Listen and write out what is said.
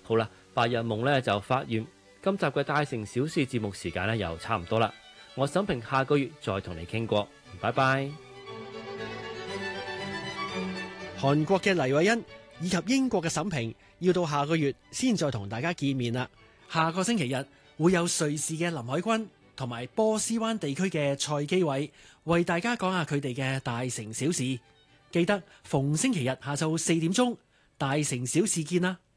好啦，白日夢呢就發完，今集嘅大城小事節目時間呢又差唔多啦。我沈平下個月再同你傾過，拜拜。 韓國嘅黎慧欣以及英國嘅沈平要到下個月先再同大家見面啦。下個星期日會有瑞士嘅林海軍同埋波斯灣地區嘅蔡基偉為大家講下佢哋嘅大城小事。記得逢星期日下晝4點鐘，大城小事見啦。